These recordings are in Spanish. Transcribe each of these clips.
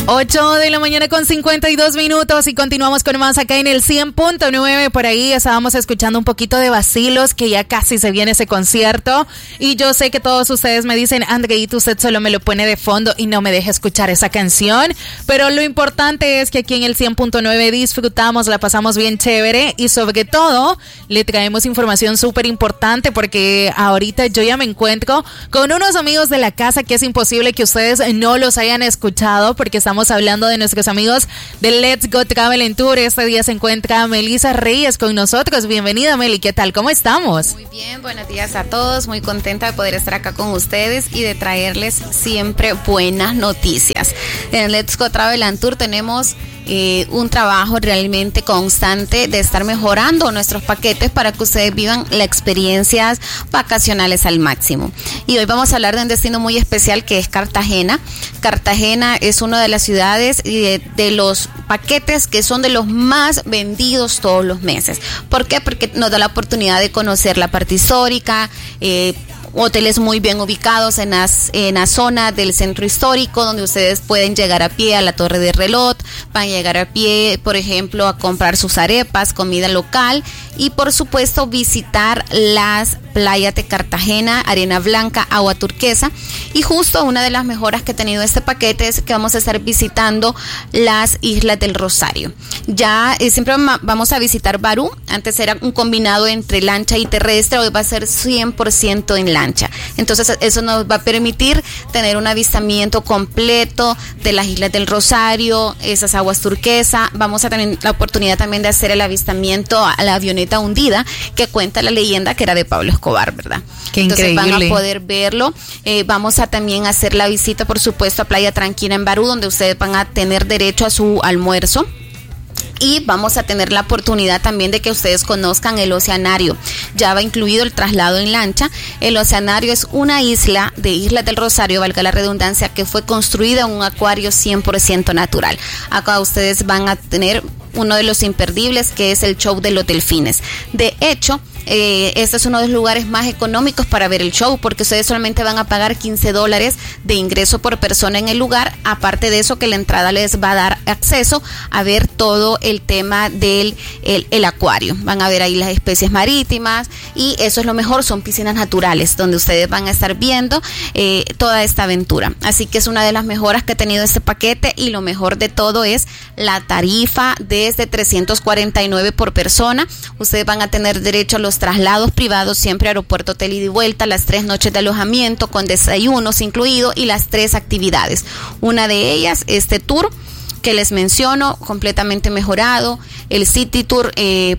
8 de la mañana con 52 minutos y continuamos con más acá en el 100.9. Por ahí estábamos escuchando un poquito de vacilos, que ya casi se viene ese concierto. Y yo sé que todos ustedes me dicen, Andreita, usted solo me lo pone de fondo y no me deja escuchar esa canción. Pero lo importante es que aquí en el 100.9 disfrutamos, la pasamos bien chévere y sobre todo le traemos información súper importante, porque ahorita yo ya me encuentro con unos amigos de la casa que es imposible que ustedes no los hayan escuchado, porque estamos hablando de nuestros amigos de Let's Go Travel and Tour. Este día se encuentra Melissa Reyes con nosotros. Bienvenida, Meli, ¿qué tal? ¿Cómo estamos? Muy bien, buenos días a todos. Muy contenta de poder estar acá con ustedes y de traerles siempre buenas noticias. En Let's Go Travel and Tour tenemos un trabajo realmente constante de estar mejorando nuestros paquetes para que ustedes vivan las experiencias vacacionales al máximo. Y hoy vamos a hablar de un destino muy especial que es Cartagena. Cartagena es una de las ciudades de los paquetes que son de los más vendidos todos los meses. ¿Por qué? Porque nos da la oportunidad de conocer la parte histórica, hoteles muy bien ubicados en la zona del centro histórico, donde ustedes pueden llegar a pie a la Torre de Reloj, van a llegar a pie, por ejemplo, a comprar sus arepas, comida local y por supuesto visitar las playas de Cartagena, arena blanca, agua turquesa. Y justo una de las mejoras que ha tenido este paquete es que vamos a estar visitando las Islas del Rosario. Ya siempre vamos a visitar Barú. Antes era un combinado entre lancha y terrestre, hoy va a ser 100% en lancha. Entonces eso nos va a permitir tener un avistamiento completo de las Islas del Rosario, esas aguas turquesa. Vamos a tener la oportunidad también de hacer el avistamiento a la avioneta hundida, que cuenta la leyenda que era de Pablo Escobar, ¿verdad? Qué entonces increíble. Van a poder verlo. Vamos a también hacer la visita, por supuesto, a Playa Tranquila en Barú, donde ustedes van a tener derecho a su almuerzo. Y vamos a tener la oportunidad también de que ustedes conozcan el Oceanario. Ya va incluido el traslado en lancha. El Oceanario es una isla de Islas del Rosario, valga la redundancia, que fue construida en un acuario 100% natural. Acá ustedes van a tener uno de los imperdibles, que es el show de los delfines. De hecho, este es uno de los lugares más económicos para ver el show, porque ustedes solamente van a pagar $15 de ingreso por persona en el lugar. Aparte de eso, que la entrada les va a dar acceso a ver todo el tema del el acuario. Van a ver ahí las especies marítimas y eso es lo mejor, son piscinas naturales donde ustedes van a estar viendo toda esta aventura. Así que es una de las mejoras que ha tenido este paquete, y lo mejor de todo es la tarifa desde $349 por persona. Ustedes van a tener derecho a los traslados privados, siempre aeropuerto, hotel ida y vuelta, las 3 noches de alojamiento con desayunos incluido y las 3 actividades. Una de ellas, este tour que les menciono, completamente mejorado, el City Tour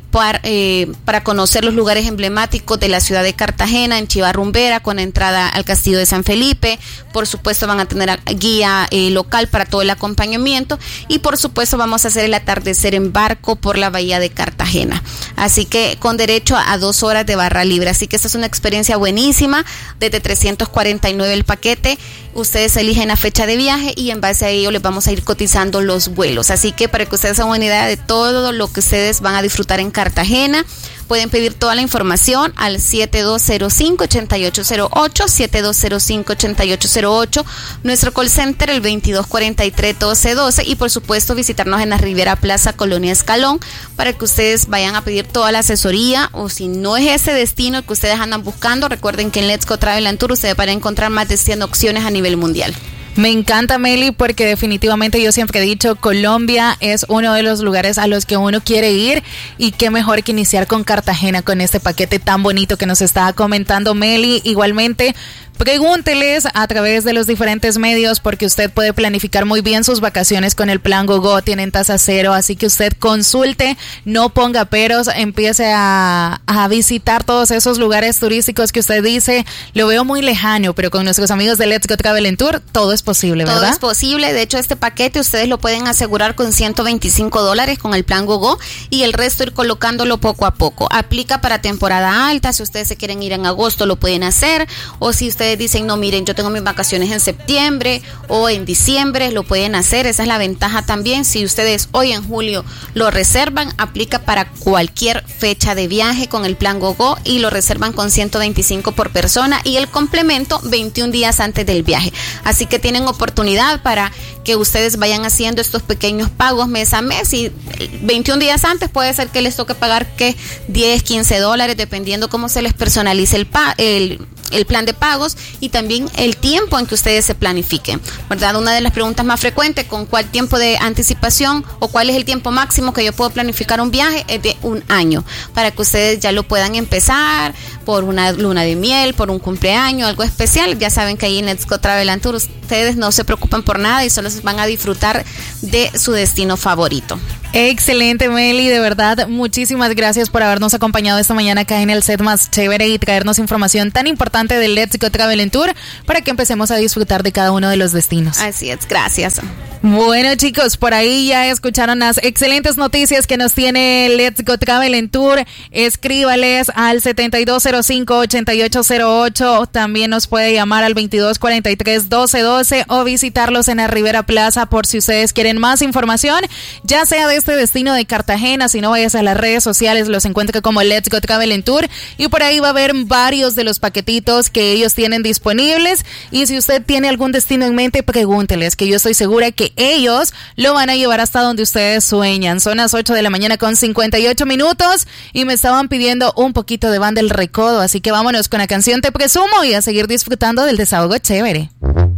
para conocer los lugares emblemáticos de la ciudad de Cartagena, en Chiva Rumbera, con entrada al Castillo de San Felipe. Por supuesto van a tener guía local para todo el acompañamiento, y por supuesto vamos a hacer el atardecer en barco por la bahía de Cartagena, así que con derecho a 2 horas de barra libre. Así que esta es una experiencia buenísima, desde $349 el paquete. Ustedes eligen la fecha de viaje y en base a ello les vamos a ir cotizando los vuelos. Así que para que ustedes hagan una idea de todo lo que ustedes van a disfrutar en Cartagena, pueden pedir toda la información al 7205-8808, 7205-8808, nuestro call center el 2243-1212, y por supuesto visitarnos en la Riviera Plaza Colonia Escalón para que ustedes vayan a pedir toda la asesoría, o si no es ese destino que ustedes andan buscando, recuerden que en Let's Go Travel and Tour ustedes van a encontrar más de 100 opciones a nivel mundial. Me encanta, Meli, porque definitivamente yo siempre he dicho, Colombia es uno de los lugares a los que uno quiere ir, y qué mejor que iniciar con Cartagena, con este paquete tan bonito que nos estaba comentando Meli. Igualmente, pregúnteles a través de los diferentes medios, porque usted puede planificar muy bien sus vacaciones con el plan GoGo. Tienen tasa cero, así que usted consulte, no ponga peros, empiece a visitar todos esos lugares turísticos que usted dice, lo veo muy lejano, pero con nuestros amigos de Let's Go Travel and Tour todo es posible, ¿verdad? Todo es posible. De hecho, este paquete ustedes lo pueden asegurar con $125 con el plan GoGo, y el resto ir colocándolo poco a poco. Aplica para temporada alta. Si ustedes se quieren ir en agosto lo pueden hacer, o si ustedes dicen, no, miren, yo tengo mis vacaciones en septiembre o en diciembre, lo pueden hacer. Esa es la ventaja también. Si ustedes hoy en julio lo reservan, aplica para cualquier fecha de viaje con el plan GoGo, y lo reservan con $125 por persona, y el complemento 21 días antes del viaje. Así que tienen oportunidad para que ustedes vayan haciendo estos pequeños pagos mes a mes, y 21 días antes puede ser que les toque pagar que $10, $15, dependiendo cómo se les personalice el plan de pagos y también el tiempo en que ustedes se planifiquen, ¿verdad? Una de las preguntas más frecuentes, ¿con cuál tiempo de anticipación o cuál es el tiempo máximo que yo puedo planificar un viaje? Es de 1 año, para que ustedes ya lo puedan empezar por una luna de miel, por un cumpleaños, algo especial. Ya saben que ahí en Let's Go Travel and Tour ustedes no se preocupan por nada y solo van a disfrutar de su destino favorito. Excelente, Meli, de verdad, muchísimas gracias por habernos acompañado esta mañana acá en el set más chévere y traernos información tan importante del Let's Go Travel and Tour para que empecemos a disfrutar de cada uno de los destinos. Así es, gracias. Bueno, chicos, por ahí ya escucharon las excelentes noticias que nos tiene Let's Go Travel and Tour. Escríbales al 7205-8808. También nos puede llamar al 2243-1212 o visitarlos en la Rivera Plaza por si ustedes quieren más información, ya sea de este destino de Cartagena. Si no, vayas a las redes sociales, los encuentra como Let's Go Travel and Tour y por ahí va a haber varios de los paquetitos que ellos tienen disponibles. Y si usted tiene algún destino en mente, pregúnteles, que yo estoy segura que ellos lo van a llevar hasta donde ustedes sueñan. Son las 8 de la mañana con 58 minutos y me estaban pidiendo un poquito de Banda El Recodo, así que vámonos con la canción Te Presumo y a seguir disfrutando del desahogo chévere.